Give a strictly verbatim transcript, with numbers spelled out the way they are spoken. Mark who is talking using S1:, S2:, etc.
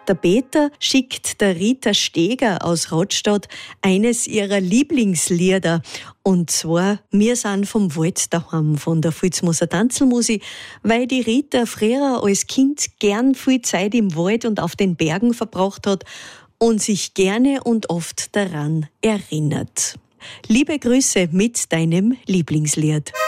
S1: Der Peter schickt der Rita Steger aus Rottstadt eines ihrer Lieblingslieder. Und zwar «Wir sind vom Wald daheim» von der Vilsmoser Tanzelmusik, weil die Rita früher als Kind gern viel Zeit im Wald und auf den Bergen verbracht hat und sich gerne und oft daran erinnert. Liebe Grüße mit deinem Lieblingslied.